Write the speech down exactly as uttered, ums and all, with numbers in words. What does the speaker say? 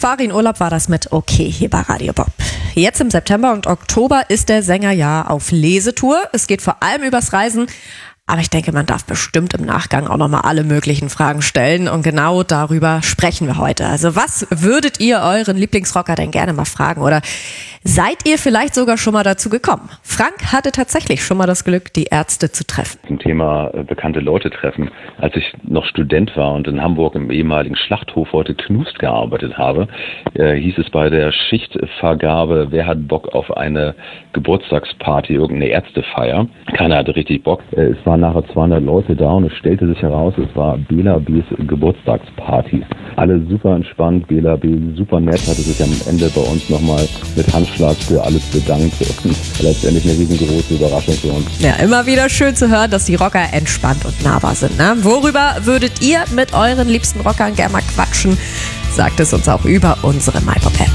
Farin Urlaub war das mit Okay hier bei Radio Bob. Jetzt im September und Oktober ist der Sänger ja auf Lesetour. Es geht vor allem übers Reisen. Aber ich denke, man darf bestimmt im Nachgang auch nochmal alle möglichen Fragen stellen. Und genau darüber sprechen wir heute. Also was würdet ihr euren Lieblingsrocker denn gerne mal fragen? Oder seid ihr vielleicht sogar schon mal dazu gekommen? Frank hatte tatsächlich schon mal das Glück, die Ärzte zu treffen. Zum Thema äh, bekannte Leute treffen. Als ich noch Student war und in Hamburg im ehemaligen Schlachthof, heute Knust, gearbeitet habe, äh, hieß es bei der Schichtvergabe, wer hat Bock auf eine Geburtstagsparty, irgendeine Ärztefeier. Keiner hatte richtig Bock. Äh, es waren nachher zweihundert Leute da und es stellte sich heraus, es war Bela B's Geburtstagsparty. Alle super entspannt, Bela B super nett, hatte sich am Ende bei uns nochmal mit Handschlag für alles bedankt und letztendlich eine riesengroße Überraschung für uns. Ja, immer wieder schön zu hören, dass die Rocker entspannt und nahbar sind. Ne? Worüber würdet ihr mit euren liebsten Rockern gerne mal quatschen? Sagt es uns auch über unsere MyPop-App.